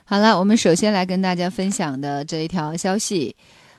好了，我们首先来跟大家分享的这一条消息，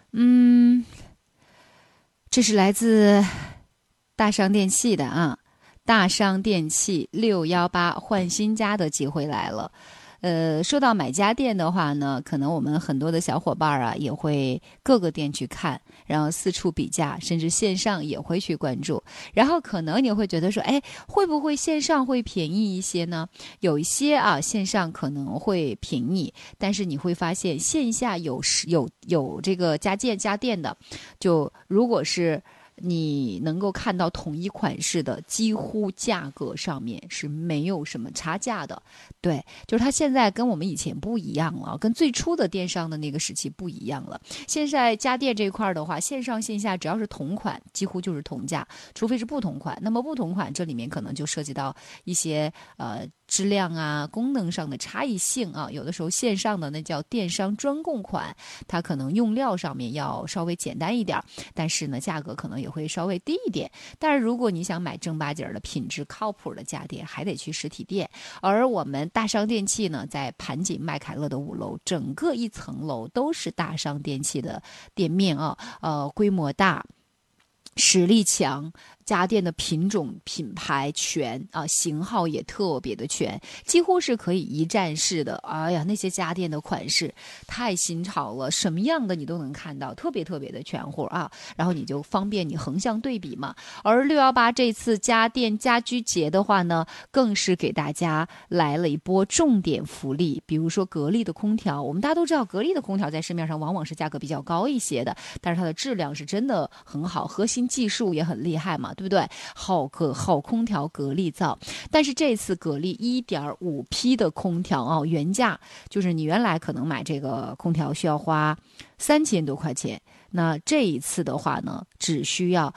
这是来自大商电器的啊，大商电器618换新家的机会来了。说到买家电的话呢，可能我们很多的小伙伴啊也会各个店去看，然后四处比价，甚至线上也会去关注。然后可能你会觉得说，哎，会不会线上会便宜一些呢？有一些啊，线上可能会便宜，但是你会发现线下有这个家电的，就如果是你能够看到统一款式的，几乎价格上面是没有什么差价的。对，就是它现在跟我们以前不一样了，跟最初的电商的那个时期不一样了。现在家电这一块的话，线上线下只要是同款，几乎就是同价，除非是不同款。那么不同款这里面可能就涉及到一些质量啊、功能上的差异性啊。有的时候线上的那叫电商专供款，它可能用料上面要稍微简单一点，但是呢价格可能也会稍微低一点。但是如果你想买正八经的品质靠谱的家电，还得去实体店。而我们大商电器呢，在盘锦麦凯乐的5楼，整个一层楼都是大商电器的店面啊，规模大，实力强，家电的品种品牌全啊，型号也特别的全，几乎是可以一站式的。哎呀，那些家电的款式太新潮了，什么样的你都能看到，特别特别的全乎啊。然后你就方便你横向对比嘛。而618这次家电家居节的话呢，更是给大家来了一波重点福利，比如说格力的空调。我们大家都知道，格力的空调在市面上往往是价格比较高一些的，但是它的质量是真的很好，核心技术也很厉害嘛，对不对？好空调格力造。但是这次格力1.5P 的空调啊，原价就是你原来可能买这个空调需要花3000多块钱，那这一次的话呢，只需要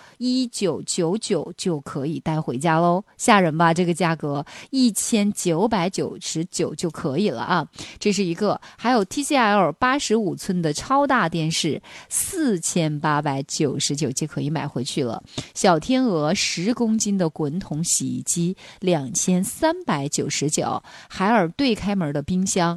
1999就可以带回家喽，吓人吧？这个价格1999就可以了啊！这是一个，还有 TCL 85寸的超大电视4899就可以买回去了。小天鹅10公斤的滚筒洗衣机2399，海尔对开门的冰箱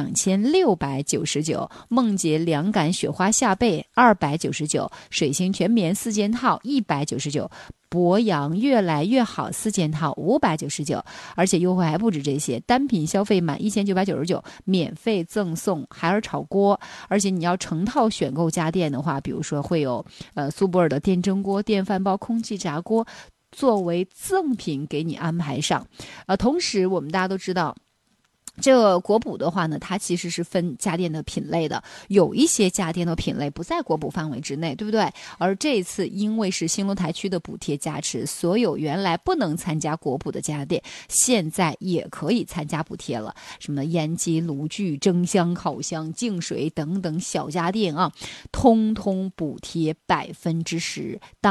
2699，梦洁凉感雪花夏被299，水星全棉4件套199，博洋越来越好4件套599，而且优惠还不止这些，单品消费满1999免费赠送海尔炒锅，而且你要成套选购家电的话，比如说会有苏泊尔的电蒸锅、电饭煲、空气炸锅作为赠品给你安排上。同时我们大家都知道，这个国补的话呢，它其实是分家电的品类的，有一些家电的品类不在国补范围之内，对不对？而这一次因为是新罗台区的补贴加持，所有原来不能参加国补的家电，现在也可以参加补贴了。什么烟机、炉具、蒸箱、烤箱、净水等等小家电啊，通通补贴10%。